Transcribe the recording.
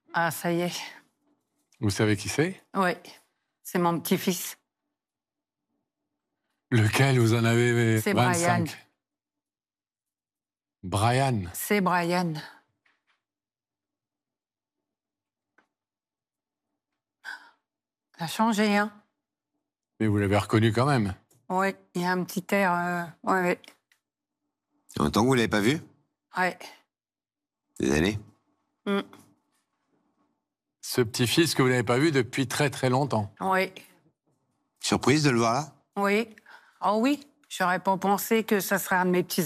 Ah, ça y est. Vous savez qui c'est? Oui, c'est mon petit-fils. Lequel? Vous en avez C'est 25. Brian. C'est Brian. Ça a changé, hein? Mais vous l'avez reconnu quand même. Oui, il y a un petit air... Oui. Ça fait longtemps que vous l'avez pas vu? Oui. Des années? Ce petit-fils que vous n'avez pas vu depuis très très longtemps. Oui. Surprise de le voir là? Oui. Oh oui, j'aurais pas pensé que ça serait un de mes petits